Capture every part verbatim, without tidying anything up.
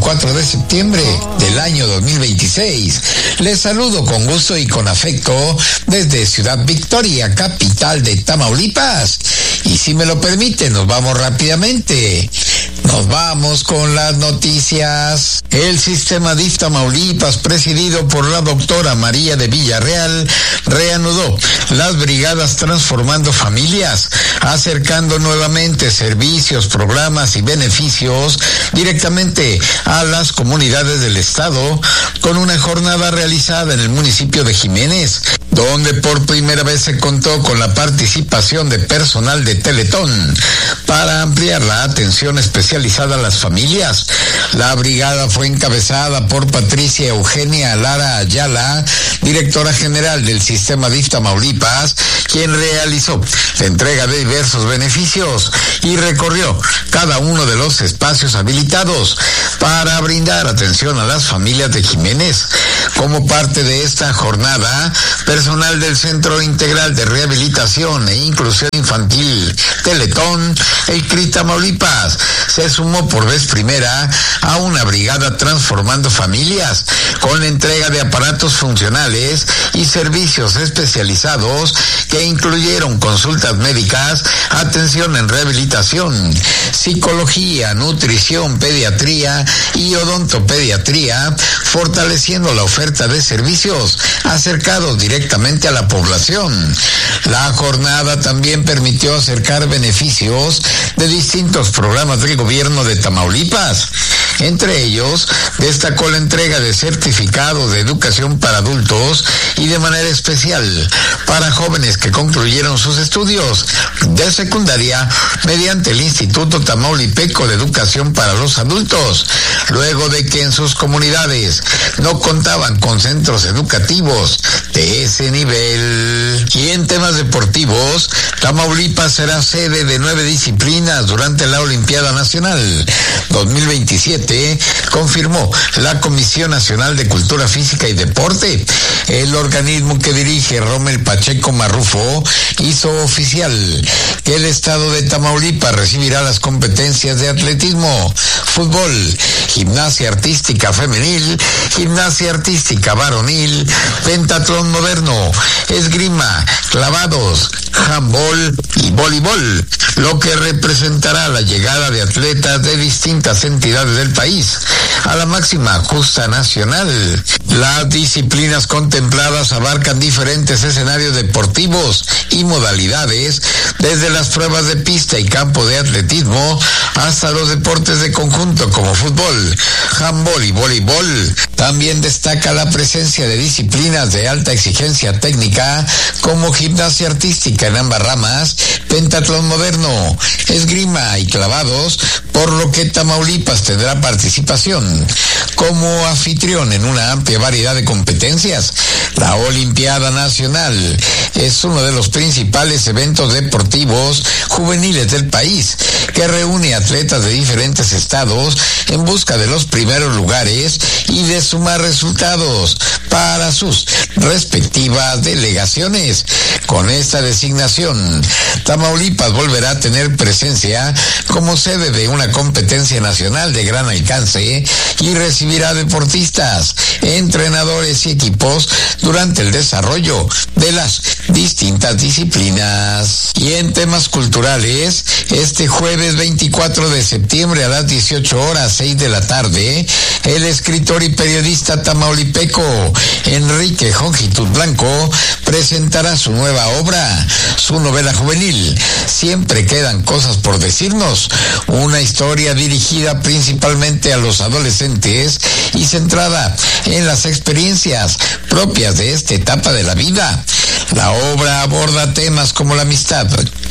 veinticuatro de septiembre del año dos mil veintiséis. Les saludo con gusto y con afecto desde Ciudad Victoria, capital de Tamaulipas. Y si me lo permiten, nos vamos rápidamente. Nos vamos con las noticias. El sistema D I F Tamaulipas, presidido por la doctora María de Villarreal, reanudó las brigadas Transformando Familias, acercando nuevamente servicios, programas y beneficios directamente a las comunidades del estado, con una jornada realizada en el municipio de Jiménez, donde por primera vez se contó con la participación de personal de Teletón para ampliar la atención especializada a las familias. La brigada fue encabezada por Patricia Eugenia Lara Ayala, directora general del sistema D I F Tamaulipas, quien realizó la entrega de diversos beneficios y recorrió cada uno de los espacios habilitados para brindar atención a las familias de Jiménez. Como parte de esta jornada, personal del Centro Integral de Rehabilitación e Inclusión Infantil Teletón, el C R I Tamaulipas, se sumó por vez primera a una brigada Transformando Familias, con la entrega de aparatos funcionales y servicios especializados que incluyeron consultas médicas, atención en rehabilitación, psicología, nutrición, pediatría y odontopediatría, fortaleciendo la oferta de servicios acercados directamente a la población. La jornada también permitió acercar beneficios de distintos programas del gobierno de Tamaulipas. Entre ellos, destacó la entrega de certificados de educación para adultos y de manera especial para jóvenes que concluyeron sus estudios de secundaria mediante el Instituto Tamaulipeco de Educación para los Adultos, luego de que en sus comunidades no contaban con centros educativos de ese nivel. Y en temas deportivos, Tamaulipas será sede de nueve disciplinas durante la Olimpiada Nacional dos mil veintisiete, confirmó la Comisión Nacional de Cultura Física y Deporte. El organismo que dirige Rommel Pacheco Marrufo hizo oficial que el estado de Tamaulipas recibirá las competencias de atletismo, fútbol, gimnasia artística femenil, gimnasia artística varonil, pentatlón moderno, esgrima, clavados, handball y voleibol, lo que representará la llegada de atletas de distintas entidades del país a la máxima justa nacional. Las disciplinas contempladas abarcan diferentes escenarios deportivos y modalidades, desde las pruebas de pista y campo de atletismo hasta los deportes de conjunto como fútbol, handball y voleibol. También destaca la presencia de disciplinas de alta exigencia técnica como gimnasia artística en ambas ramas, pentatlón moderno, esgrima y clavados, por lo que Tamaulipas tendrá participación como anfitrión en una amplia variedad de competencias. La Olimpiada Nacional es uno de los principales eventos deportivos juveniles del país, que reúne atletas de diferentes estados en busca de los primeros lugares y de sumar resultados para sus respectivas delegaciones. Con esta designación, Tamaulipas volverá a tener presencia como sede de una competencia nacional de gran alcance y recibirá deportistas, entrenadores y equipos durante el desarrollo de las distintas disciplinas. Y en temas culturales, este jueves veinticuatro de septiembre a las dieciocho horas seis de la tarde, el escritor y periodista tamaulipeco Enrique Jongitud Blanco presentará su nueva obra, su novela juvenil Siempre quedan cosas por decirnos, una historia dirigida principalmente a los adolescentes y centrada en las experiencias propias de esta etapa de la vida. La obra aborda temas como la amistad,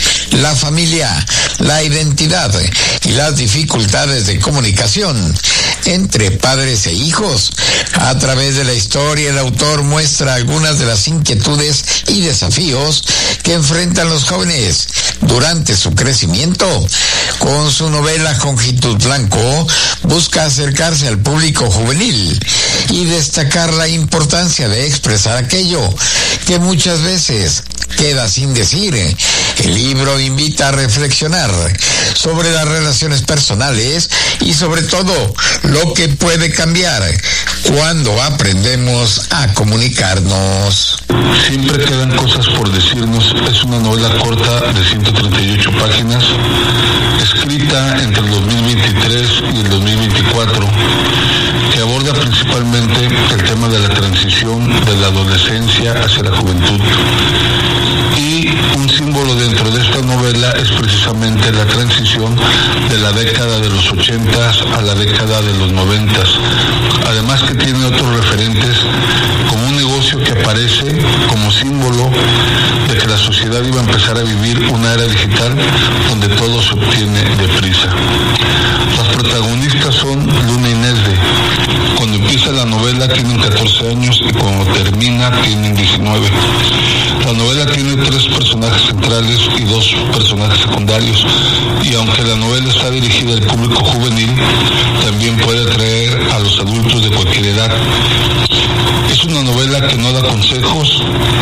la familia, la identidad y las dificultades de comunicación entre padres e hijos. A través de la historia, el autor muestra algunas de las inquietudes y desafíos que enfrentan los jóvenes durante su crecimiento. Con su novela Jongitud Blanco busca acercarse al público juvenil y destacar la importancia de expresar aquello que muchas veces queda sin decir. El libro invita a reflexionar sobre las relaciones personales y sobre todo lo que puede cambiar cuando aprendemos a comunicarnos. Siempre quedan cosas por decirnos. Es una novela corta de ciento treinta y ocho páginas, escrita entre el dos mil veintitrés y el dos mil veinticuatro, que aborda principalmente el tema de la transición de la adolescencia hacia la juventud. Y un símbolo dentro de esta novela es precisamente la transición de la década de los ochentas a la década de los noventas. Además que tiene otros referentes, como un negocio que aparece como símbolo de que la sociedad iba a empezar a vivir una era digital donde todo se obtiene deprisa. Las protagonistas son Luna y Nesde. Cuando empieza la novela tienen catorce años y cuando termina tienen diecinueve. La novela tiene tres personajes centrales y dos personajes secundarios, y aunque la novela está dirigida al público juvenil, también puede atraer a los adultos de cualquier edad. Es una novela que no da consejos,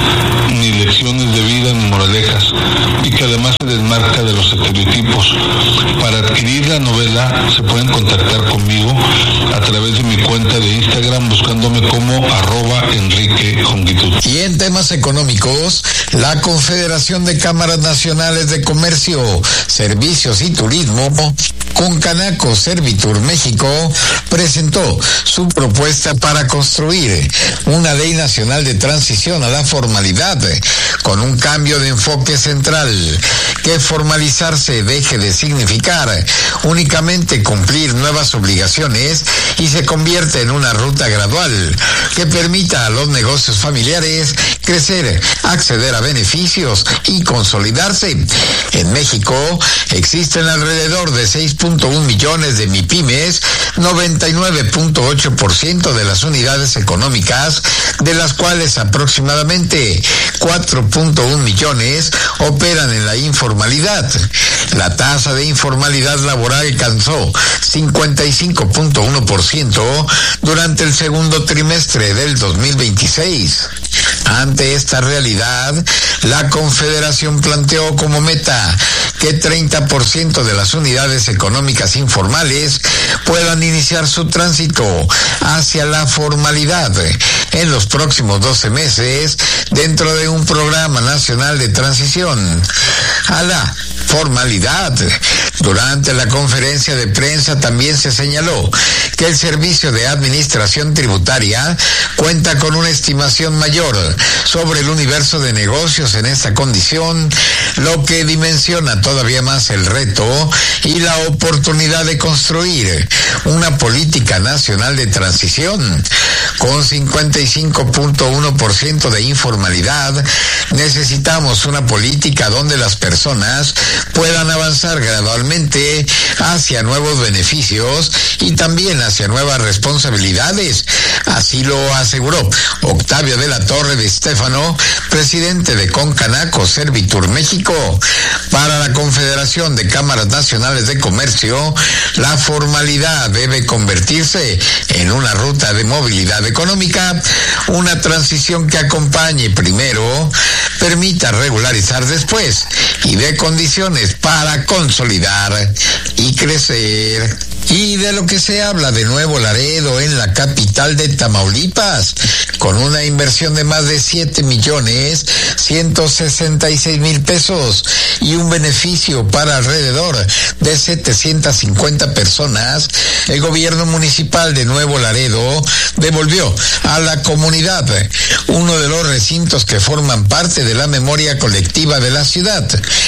ni lecciones de vida, ni moralejas, y que además se desmarca de los estereotipos. Para adquirir la novela se pueden contactar conmigo a través de mi cuenta de Instagram buscándome como arroba Enrique Jongitud. Y en temas económicos, la Confederación de Cámaras Nacionales de Comercio, Servicios y Turismo, Concanaco Servitur México, presentó su propuesta para construir una ley nacional de transición a la formalidad, con un cambio de enfoque central, que formalizarse deje de significar únicamente cumplir nuevas obligaciones y se convierte en una ruta gradual que permita a los negocios familiares crecer, acceder a beneficios y consolidarse. En México existen alrededor de seis punto uno millones de MIPYMES, noventa y nueve punto ocho por ciento de las unidades económicas, de las cuales aproximadamente cuatro punto uno millones operan en la informalidad. La tasa de informalidad laboral alcanzó cincuenta y cinco punto uno por ciento durante el segundo trimestre del dos mil veintiséis. Ante esta realidad, la Confederación planteó como meta que treinta por ciento de las unidades económicas informales puedan iniciar su tránsito hacia la formalidad en los próximos doce meses dentro de un programa nacional de transición a la formalidad. Durante la conferencia de prensa también se señaló que el Servicio de Administración Tributaria cuenta con una estimación mayor sobre el universo de negocios en esta condición, lo que dimensiona todavía más el reto y la oportunidad de construir una política nacional de transición. Con cincuenta y cinco punto uno por ciento de informalidad, necesitamos una política donde las personas puedan avanzar gradualmente hacia nuevos beneficios y también hacia nuevas responsabilidades. Así lo aseguró Octavio de la Torre de Estéfano, presidente de Concanaco Servitur México. Para la Confederación de Cámaras Nacionales de Comercio, la formalidad debe convertirse en una ruta de movilidad económica, una transición que acompañe primero, permita regularizar después y dé condiciones para consolidar y crecer. Y de lo que se habla de Nuevo Laredo, en la capital de Tamaulipas, con una inversión de más de siete millones ciento sesenta y seis mil pesos y un beneficio para alrededor de setecientas cincuenta personas, el gobierno municipal de Nuevo Laredo devolvió a la comunidad uno de los recintos que forman parte de la memoria colectiva de la ciudad,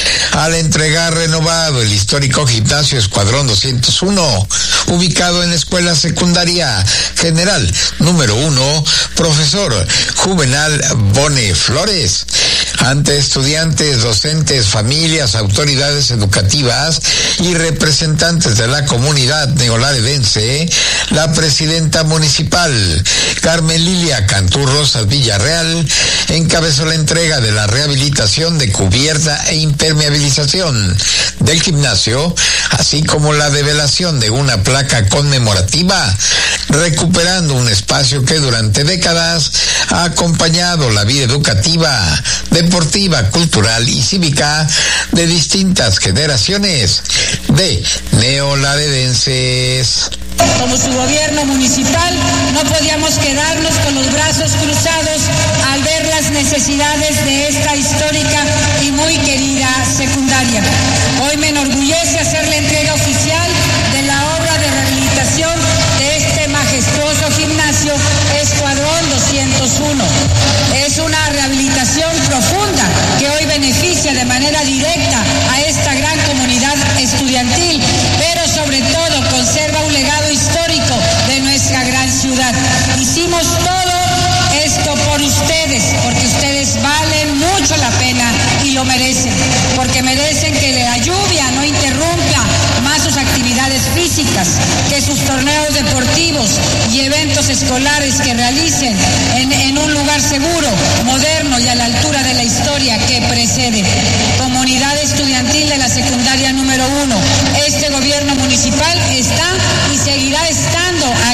al entregar renovado el histórico gimnasio Escuadrón doscientos uno, ubicado en la Escuela Secundaria General número uno, Profesor Juvenal Bone Flores. Ante estudiantes, docentes, familias, autoridades educativas y representantes de la comunidad neolaredense, la presidenta municipal, Carmen Lilia Cantú Rosas Villarreal, encabezó la entrega de la rehabilitación de cubierta e impermeabilización del gimnasio, así como la develación de una placa conmemorativa, recuperando un espacio que durante décadas ha acompañado la vida educativa deportiva, cultural y cívica de distintas generaciones de neolaredenses. Como su gobierno municipal, no podíamos quedarnos con los brazos cruzados al ver las necesidades de esta histórica y muy querida secundaria. Hoy me enorgullece hacer la entrega oficial de la obra de rehabilitación de este majestuoso gimnasio Escuadrón doscientos uno. Es una rehabilitación profunda que hoy beneficia de manera directa a esta gran comunidad estudiantil, pero sobre todo conserva un legado histórico de nuestra gran ciudad. Hicimos todo esto por ustedes, porque ustedes valen mucho la pena y lo merecen, porque merecen que la lluvia no interrumpa más sus actividades físicas, que sus torneos deportivos y eventos escolares que realicen en, en un lugar seguro, moderno y a la altura de la historia que precede. Comunidad estudiantil de la secundaria número uno, este gobierno municipal está y seguirá estando